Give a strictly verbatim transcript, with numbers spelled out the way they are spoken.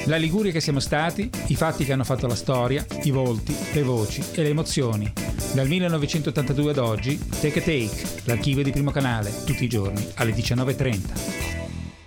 La Liguria che siamo stati, i fatti che hanno fatto la storia, i volti, le voci e le emozioni. Dal millenovecentottantadue ad oggi, Take a Take, l'archivio di Primo Canale, tutti i giorni alle diciannove e trenta.